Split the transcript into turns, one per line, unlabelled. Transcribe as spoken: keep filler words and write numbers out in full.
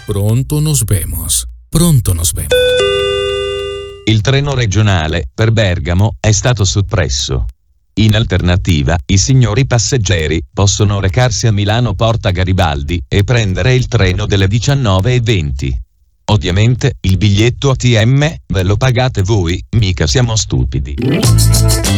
Pronto nos vemos. Pronto nos vemos.
Il treno regionale per Bergamo è stato soppresso. In alternativa, i signori passeggeri possono recarsi a Milano Porta Garibaldi e prendere il treno delle diciannove e venti. Ovviamente, il biglietto A T M ve lo pagate voi, mica siamo stupidi.